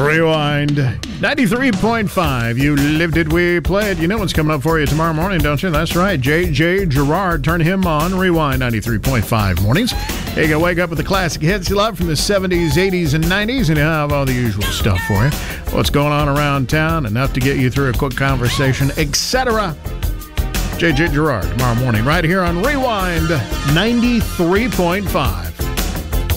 Rewind 93.5. You lived it, we played. You know what's coming up for you tomorrow morning, don't you? That's right. J.J. Gerard. Turn him on. Rewind 93.5 mornings. You can wake up with the classic hits you love from the 70s, 80s, and 90s, and have all the usual stuff for you. What's going on around town, enough to get you through a quick conversation, etc. J.J. Gerard tomorrow morning right here on Rewind 93.5.